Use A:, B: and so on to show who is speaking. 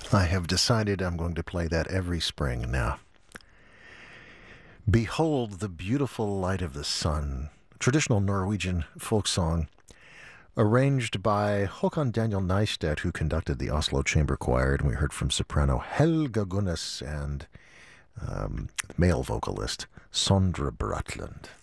A: I have decided I'm going to play that every spring now. Behold the beautiful light of the sun, traditional Norwegian folk song, arranged by Håkon Daniel Neistat, who conducted the Oslo Chamber Choir, and we heard from soprano Helga Gunnes and male vocalist Sondre Bratland.